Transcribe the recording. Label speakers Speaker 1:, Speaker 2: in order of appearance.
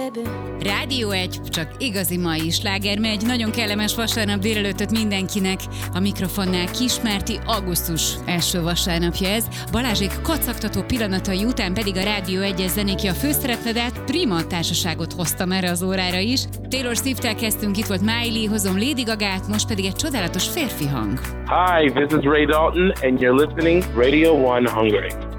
Speaker 1: Rádió 1, csak igazi mai sláger megy. Nagyon kellemes vasárnap délelőttöt mindenkinek. A mikrofonnál Kismárti, augusztus első vasárnapja ez. Balázsék kacagtató pillanatai után pedig a Rádió 1-es zenéki a főszereplő, de hát prima társaságot hoztam erre az órára is. Taylor Swift-tel kezdtünk, itt volt Miley, hozom Lady Gagát, most pedig egy csodálatos férfi hang.
Speaker 2: Hi, this is Ray Dalton and you're listening Radio 1 Hungary.